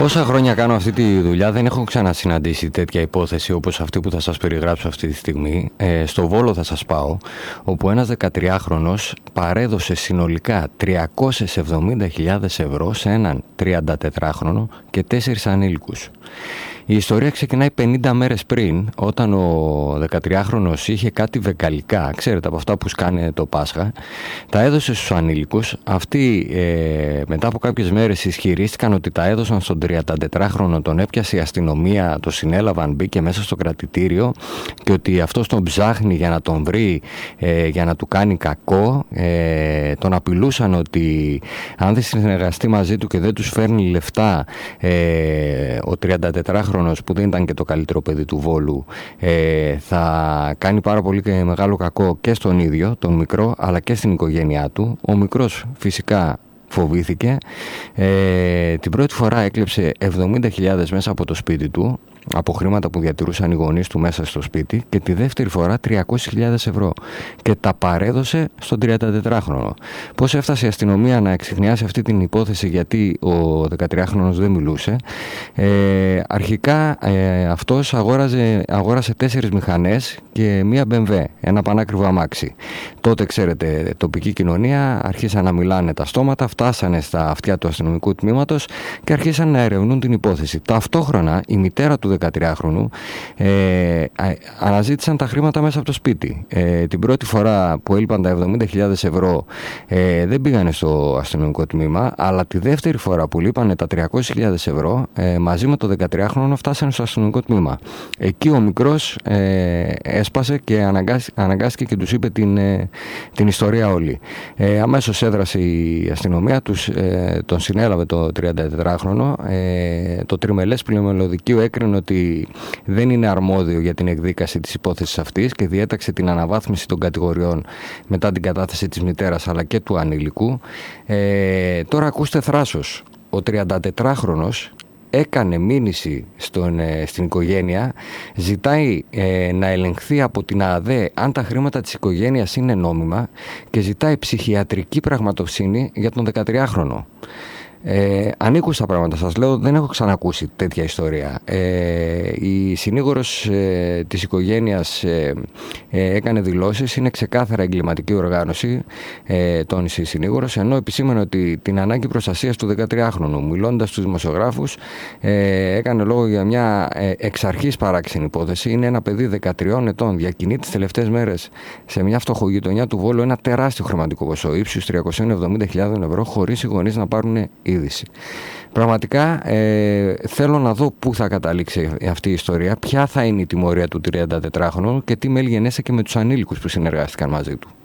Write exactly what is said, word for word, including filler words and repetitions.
Όσα χρόνια κάνω αυτή τη δουλειά δεν έχω ξανασυναντήσει τέτοια υπόθεση όπως αυτή που θα σας περιγράψω αυτή τη στιγμή. Ε, στο Βόλο θα σας πάω, όπου ένας δεκατριάχρονος παρέδωσε συνολικά τριακόσιες εβδομήντα χιλιάδες ευρώ σε έναν τριαντατετράχρονο και τέσσερις ανήλικους. Η ιστορία ξεκινάει πενήντα μέρες πριν, όταν ο δεκατριάχρονος είχε κάτι βεγγαλικά, ξέρετε, από αυτά που σκάνε το Πάσχα, τα έδωσε στους ανήλικους. Αυτοί ε, μετά από κάποιες μέρες ισχυρίστηκαν ότι τα έδωσαν στον τριαντατετράχρονο, τον έπιασε η αστυνομία, το συνέλαβαν, μπήκε μέσα στο κρατητήριο και ότι αυτός τον ψάχνει για να τον βρει, ε, για να του κάνει κακό. Ε, τον απειλούσαν ότι αν δεν συνεργαστεί μαζί του και δεν τους φέρνει λεφτά, ε, ο τριαντατετράχρονος, που δεν ήταν και το καλύτερο παιδί του Βόλου, ε, θα κάνει πάρα πολύ και μεγάλο κακό και στον ίδιο τον μικρό, αλλά και στην οικογένειά του. Ο μικρός φυσικά φοβήθηκε. Ε, την πρώτη φορά έκλεψε εβδομήντα χιλιάδες μέσα από το σπίτι του, από χρήματα που διατηρούσαν οι γονείς του μέσα στο σπίτι, και τη δεύτερη φορά τριακόσιες χιλιάδες ευρώ, και τα παρέδωσε στον τριαντατετράχρονο. Πώς έφτασε η αστυνομία να εξιχνιάσει αυτή την υπόθεση, γιατί ο δεκατριάχρονος δεν μιλούσε? Ε, αρχικά ε, αυτός αγόραζε, αγόρασε τέσσερις μηχανές και μία μπι εμ ντάμπλιου, ένα πανάκριβο αμάξι. Τότε, ξέρετε, τοπική κοινωνία, αρχίσαν να μιλάνε τα στόματα, φτάσανε στα αυτιά του αστυνομικού τμήματος και αρχίσαν να ερευνούν την υπόθεση. Ταυτόχρονα η μητέρα του δεκατριάχρονου ε, αναζήτησαν τα χρήματα μέσα από το σπίτι. Ε, την πρώτη φορά που έλειπαν τα εβδομήντα χιλιάδες ευρώ ε, δεν πήγανε στο αστυνομικό τμήμα, αλλά τη δεύτερη φορά που λείπανε τα τριακόσιες χιλιάδες ευρώ ε, μαζί με το δεκατριάχρονο φτάσανε στο αστυνομικό τμήμα. Εκεί ο μικρός ε, έσπασε και αναγκάστηκε, αναγκάστηκε και τους είπε την, ε, την ιστορία όλη. Ε, αμέσως έδρασε η αστυνομία, τους, ε, τον συνέλαβε το τριαντατετράχρονο. Ε, το τριμελές πλημελωδικείο έκρινε ότι δεν είναι αρμόδιο για την εκδίκαση της υπόθεσης αυτής και διέταξε την αναβάθμιση των κατηγοριών μετά την κατάθεση της μητέρας αλλά και του ανηλικού. Ε, τώρα ακούστε θράσος. Ο τριαντατετράχρονος έκανε μήνυση στον, ε, στην οικογένεια, ζητάει ε, να ελεγχθεί από την ΑΔΕ αν τα χρήματα της οικογένειας είναι νόμιμα και ζητάει ψυχιατρική πραγματοσύνη για τον δεκατριάχρονο. Ε, ανήκουν στα πράγματα, σας λέω, δεν έχω ξανακούσει τέτοια ιστορία. Ε, η συνήγορος ε, της οικογένειας ε, ε, έκανε δηλώσεις, είναι ξεκάθαρα εγκληματική οργάνωση, ε, τόνισε η συνήγορος, ενώ επισήμανε ότι την ανάγκη προστασίας του δεκατριάχρονου. Μιλώντας στους δημοσιογράφους, ε, έκανε λόγο για μια ε, εξ αρχής παράξενη υπόθεση. Είναι ένα παιδί δεκατριών ετών, διακινεί τις τελευταίες μέρες σε μια φτωχογειτονιά του Βόλου ένα τεράστιο χρηματικό ποσό ύψους τριακόσιες εβδομήντα χιλιάδες ευρώ, χωρίς οι γονείς να πάρουν είδηση. Πραγματικά ε, θέλω να δω πού θα καταλήξει αυτή η ιστορία, ποια θα είναι η τιμωρία του τριαντατετράχρονου και τι μέλη γενέσε και με τους ανήλικους που συνεργάστηκαν μαζί του.